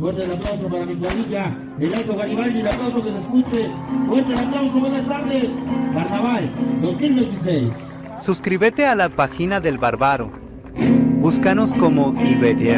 Fuerte el aplauso para mi cuadrilla, el Alto Garibaldi, el aplauso que se escuche. Fuerte el aplauso, buenas tardes. Carnaval 2026. Suscríbete a la página del Bárbaro. Búscanos como IBT